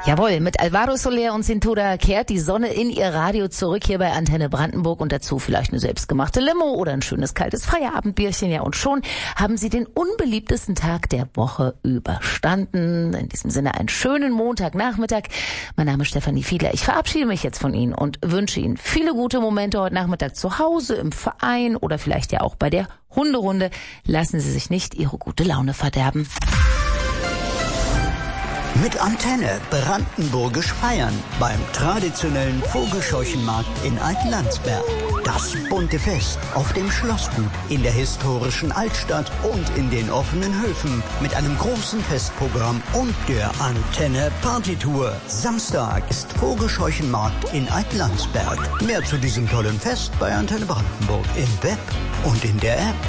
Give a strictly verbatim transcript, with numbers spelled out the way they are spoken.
Jawohl, mit Alvaro Soler und Cintura kehrt die Sonne in ihr Radio zurück hier bei Antenne Brandenburg und dazu vielleicht eine selbstgemachte Limo oder ein schönes kaltes Feierabendbierchen. Ja, und schon haben Sie den unbeliebtesten Tag der Woche überstanden. In diesem Sinne einen schönen Montagnachmittag. Mein Name ist Stefanie Fiedler. Ich verabschiede mich jetzt von Ihnen und wünsche Ihnen viele gute Momente heute Nachmittag zu Hause, im Verein oder vielleicht ja auch bei der Hunderunde. Lassen Sie sich nicht Ihre gute Laune verderben. Mit Antenne brandenburgisch feiern beim traditionellen Vogelscheuchenmarkt in Altlandsberg. Das bunte Fest auf dem Schlossgut, in der historischen Altstadt und in den offenen Höfen mit einem großen Festprogramm und der Antenne Partytour. Samstag ist Vogelscheuchenmarkt in Altlandsberg. Mehr zu diesem tollen Fest bei Antenne Brandenburg im Web und in der App.